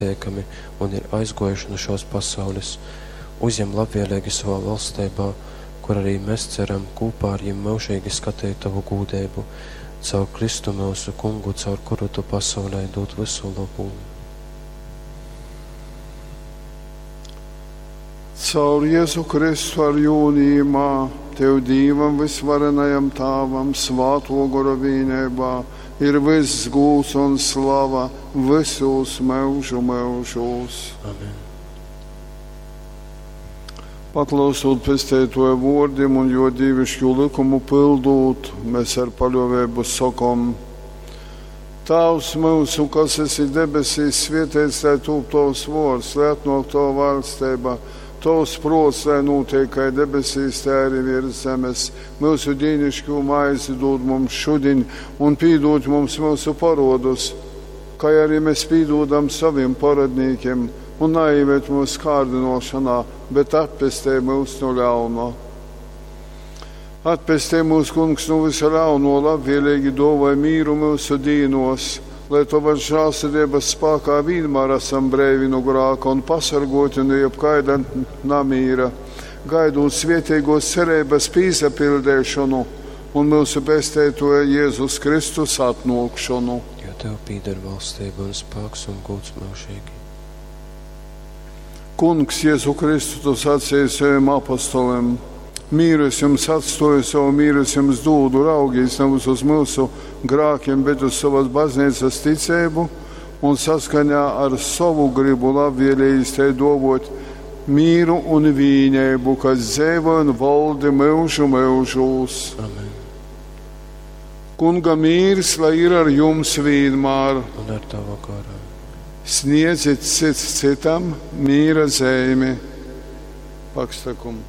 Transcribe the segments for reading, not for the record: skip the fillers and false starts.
tiekami un ir aizgojuši no šos pasaules. Uzņem labvēlīgi savā valstībā, kur arī mēs ceram kopā ar viņiem mūžīgi skatīt tavu gūdību, caur Kristu mūsu kungu, caur kuru tu pasaulē dod visu labumu. Caur Jēzu Kristu ar jūnījumā, Tev Dīvam visvarenajam Tāvam, svāto gara vienībā, ir viss gūs un slava visos mūžu mūžos. Amen. Paklausot pestētoja vārdiem un jo dievišķu likumu pildot, mēs ar paļāvību sakam: Tēvs mūsu, kas esi debesīs, svētīts lai top tavs vārds, lai atnāk tava valstība, tavs prāts, lai notiek kā debesīs, tā arī virs zemes. Mūsu dienascho maizi dod mums šodien un piedod mums mūsu parodus, kā arī mēs piedodam saviem paradniekiem, un neieved mūsu kārdinošanā, bet atpestē mūs no ļauna. Atpestē mūs, kungs, no visa ļauno, labvēlīgi dāvāj mīru mūsu dienos, lai tava žēlsirdības spēkā vienmēr esam brīvi no grēka un pasargoti no jebkaida namīra, gaidot svētīgos cerības piesapildīšanu un mūsu pestētoja Jēzus Kristus atnākšanu. Jo Tev pieder valstība un spēks un gods mūžīgi. Kungs, Jēzu Kristu, tu sacīji saviem apostoliem: mīru es jums atstāju, savu mīru es jums dodu, raugīs nevis uz mūsu grēkiem, bet uz savas baznīcas ticību, un saskaņā ar savu gribu labvēlīgi tai dāvāt mīru un vienību, kas dzīvo un valda mūžu mūžos. Amen. Kunga mīrs, lai ir ar jums vienmēr. Un ar tavu garā. Sniedziet cits citam mīra zīmi. Pakstakumu.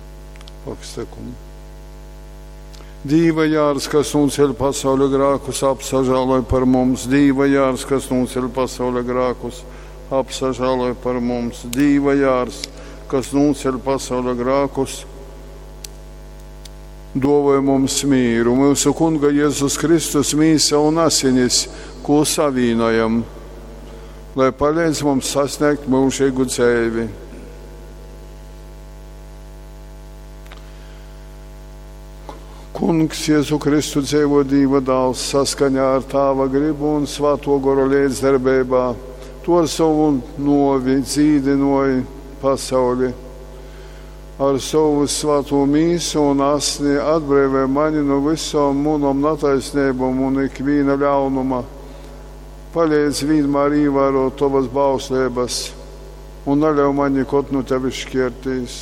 Dīva jārs, kas nuceļ pasaules grēkus, apsažāloj par mums. Dīva jārs, kas nuceļ pasaules grēkus, apsažāloj par mums. Dīva jārs, kas nuceļ pasaules grēkus, dāvāj mums mīru. Mūsu Kunga Jēzus Kristus mīsa un asinis, ko savīnojam, lai palīdz mums sasniegt mūžīgu dzīvi. Kungs, Jēzu Kristu dzīvo Dieva dēls, saskaņā ar Tava gribu un Svēto garu līdzdarbībā, to ar savu novi dzīdinoja pasauli. Ar savu svēto mīsu un asni atbrīvē mani no visām mūnam netaisnībām un ikviena ļaunuma. Palīdz vienmēr ievērot Tavas bauslības un neļauj mani kaut no Tevis šķirtīs.